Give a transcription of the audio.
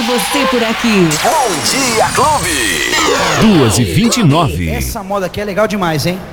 você por aqui. Bom Dia Clube. 2h29. Essa moda aqui é legal demais, hein?